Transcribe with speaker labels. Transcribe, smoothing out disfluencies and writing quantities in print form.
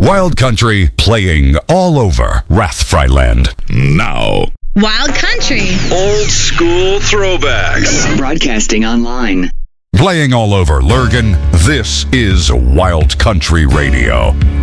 Speaker 1: Wild Country playing all over Rathfryland. Now.
Speaker 2: Wild Country.
Speaker 3: Old school throwbacks.
Speaker 4: Broadcasting online.
Speaker 1: Playing all over Lurgan, this is Wild Country Radio.